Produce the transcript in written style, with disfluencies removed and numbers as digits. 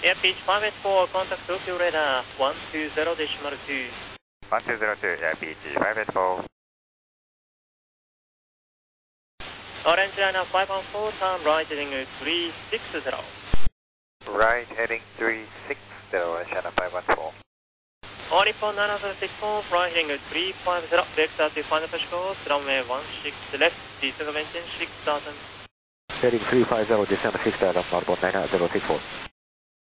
Pitch 584, contact Tokyo radar 120.2. 1202, Pitch 584. Orange liner 514, turn right heading 360. Right heading 360, China 514. Nippon 7064, right heading 350, vector to final approach course, runway 16 left, descent maintain 6000. Heading 350, descent 6000, Nippon 9064.